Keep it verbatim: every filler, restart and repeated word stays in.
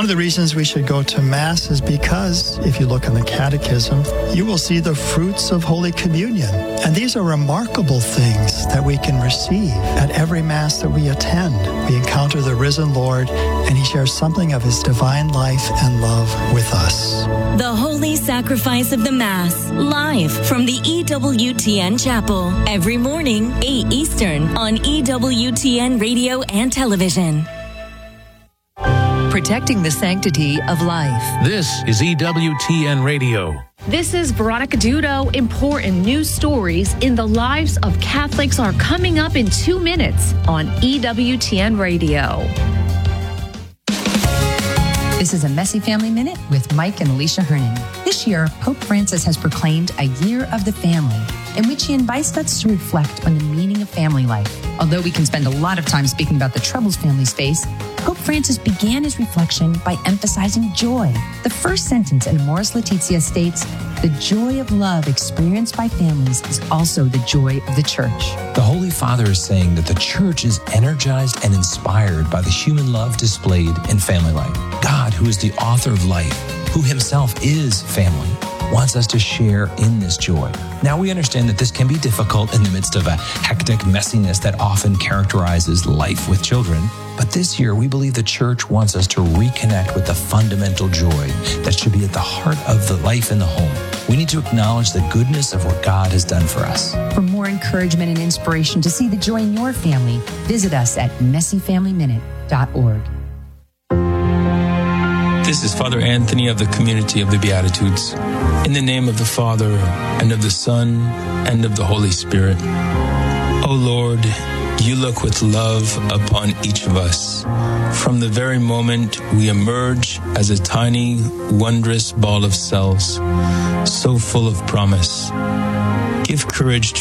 One of the reasons we should go to Mass is because, if you look in the Catechism, you will see the fruits of Holy Communion. And these are remarkable things that we can receive at every Mass that we attend. We encounter the risen Lord, and He shares something of His divine life and love with us. The Holy Sacrifice of the Mass, live from the E W T N Chapel, every morning, eight Eastern, on E W T N Radio and Television. Protecting the sanctity of life. This is E W T N Radio. This is Veronica Dudo. Important news stories in the lives of Catholics are coming up in two minutes on E W T N Radio. This is a Messy Family Minute with Mike and Alicia Hernan. This year, Pope Francis has proclaimed a year of the family, in which he invites us to reflect on the meaning of family life. Although we can spend a lot of time speaking about the troubles families face, Pope Francis began his reflection by emphasizing joy. The first sentence in Amoris Laetitia states, "The joy of love experienced by families is also the joy of the Church." The Holy Father is saying that the Church is energized and inspired by the human love displayed in family life. God, who is the author of life, who Himself is family, wants us to share in this joy. Now, we understand that this can be difficult in the midst of a hectic messiness that often characterizes life with children. But this year, we believe the Church wants us to reconnect with the fundamental joy that should be at the heart of the life in the home. We need to acknowledge the goodness of what God has done for us. For more encouragement and inspiration to see the joy in your family, visit us at messy family minute dot org. This is Father Anthony of the Community of the Beatitudes. In the name of the Father, and of the Son, and of the Holy Spirit. O Lord, You look with love upon each of us. From the very moment we emerge as a tiny, wondrous ball of cells, so full of promise. Give courage to